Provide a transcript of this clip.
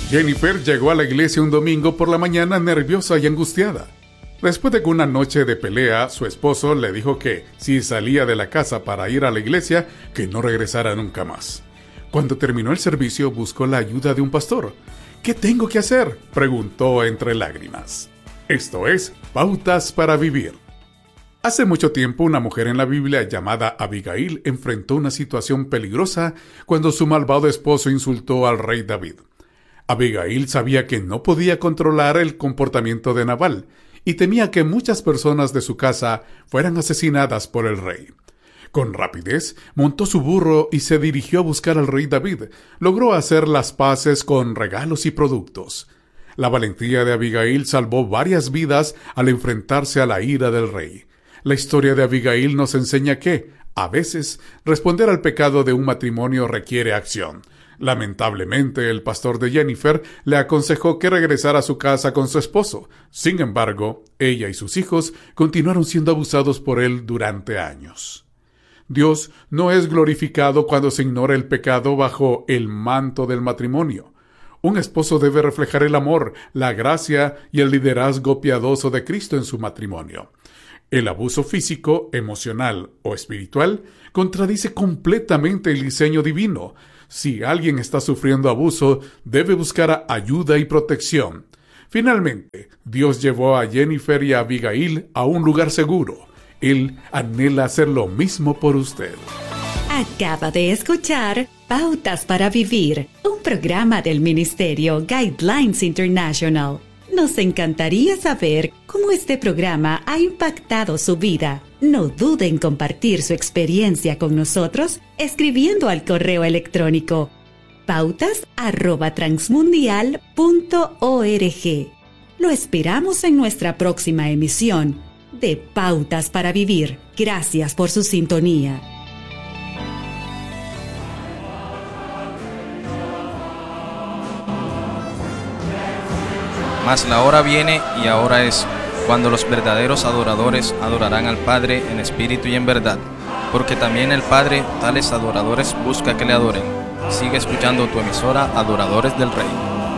Jennifer llegó a la iglesia un domingo por la mañana nerviosa y angustiada. Después de una noche de pelea, su esposo le dijo que si salía de la casa para ir a la iglesia, que no regresara nunca más. Cuando terminó el servicio, buscó la ayuda de un pastor. ¿Qué tengo que hacer?, preguntó entre lágrimas. Esto es Pautas para Vivir. Hace mucho tiempo, una mujer en la Biblia llamada Abigail enfrentó una situación peligrosa cuando su malvado esposo insultó al rey David. Abigail sabía que no podía controlar el comportamiento de Nabal y temía que muchas personas de su casa fueran asesinadas por el rey. Con rapidez, montó su burro y se dirigió a buscar al rey David. Logró hacer las paces con regalos y productos. La valentía de Abigail salvó varias vidas al enfrentarse a la ira del rey. La historia de Abigail nos enseña que, a veces, responder al pecado de un matrimonio requiere acción. Lamentablemente, el pastor de Jennifer le aconsejó que regresara a su casa con su esposo. Sin embargo, ella y sus hijos continuaron siendo abusados por él durante años. Dios no es glorificado cuando se ignora el pecado bajo el manto del matrimonio. Un esposo debe reflejar el amor, la gracia y el liderazgo piadoso de Cristo en su matrimonio. El abuso físico, emocional o espiritual contradice completamente el diseño divino. Si alguien está sufriendo abuso, debe buscar ayuda y protección. Finalmente, Dios llevó a Jennifer y a Abigail a un lugar seguro. Él anhela hacer lo mismo por usted. Acaba de escuchar Pautas para Vivir, un programa del Ministerio Guidelines International. Nos encantaría saber cómo este programa ha impactado su vida. No dude en compartir su experiencia con nosotros escribiendo al correo electrónico pautas@transmundial.org. Lo esperamos en nuestra próxima emisión de Pautas para Vivir. Gracias por su sintonía. Mas la hora viene y ahora es, cuando los verdaderos adoradores adorarán al Padre en espíritu y en verdad, porque también el Padre tales adoradores busca que le adoren. Sigue escuchando tu emisora Adoradores del Rey.